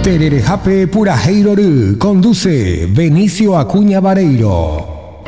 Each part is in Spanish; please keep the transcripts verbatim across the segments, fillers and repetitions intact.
Tererejape Purajeiro conduce Benicio Acuña Vareiro.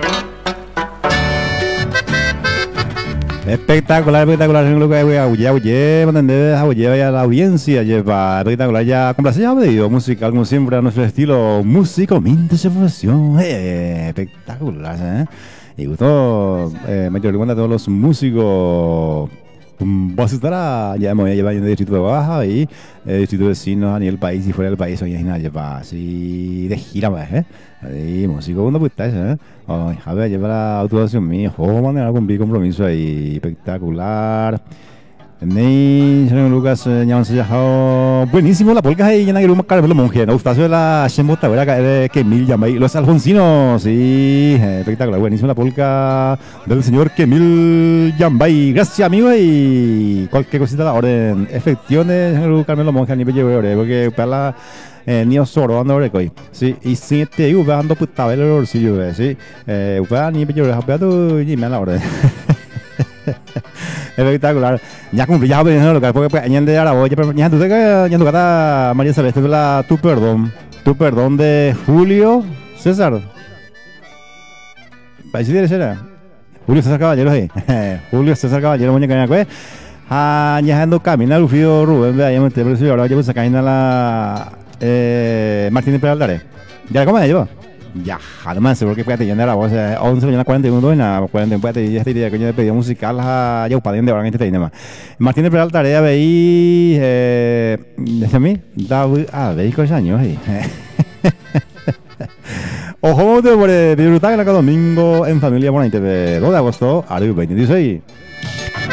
Espectacular, espectacular, lo que voy a oye, oye, ¿entendés? Oye, a la audiencia lleva espectacular, ya complace ya pedido música, como siempre, a nuestro estilo musicalmente se profesión, eh, espectacular, ¿eh? Y gustó, eh, me dio cuenta a todos los músicos. Vos estará, ya me voy a llevar en el distrito de Baja y el distrito vecino a nivel país y fuera del país, hoy es nada, lleva así de gira más, ¿eh? Y músico, una puta esa, ¿eh? Ay, a ver, lleva la autorización mía, joder, manera cumplir compromiso ahí, espectacular. Tenéis, señor Lucas, ya se ha buenísimo la polca ahí, llena de gruma, Carmelo Monje, ¿no? Gustazo de la Shembota, ¿verdad? Que Emil Yambay, los alfonsinos, sí, espectacular, buenísimo la polca del señor Kemil Yambay. Gracias, amigo, y cualquier cosita a la orden. Efecciones, señor Carmelo Monje, a nivel de porque para la. Eh, ni solo ando recoi, sí, y si te digo, ando puta vela el bolsillo, sí, eh, para ni pillo, rápido, y me la orden. Espectacular. Ya cumplí, ya voy a lo que porque añade ahora voy a ya tú te ya tú cada María Celeste la tu perdón, tu perdón de Julio César. País de será. Julio César Caballero ahí. Julio César Caballero muñeca pues. Ah, ya ando camina Rufio Rubén, vea, ya me te precio ahora ya pues saca la eh Martínez Peraltare. Ya cómo me lleva. Ya, además, seguro que puede tener la voz once mañana cuarenta y uno en la cuarenta puede ya este día que yo pedí musical a ya para de ahora en este tema. Martínez Peralta tarea veí eh desde mí David ah veis cosas años ahí. Ojo de por disfrutar el domingo en familia bonita de dos de agosto al veintiséis.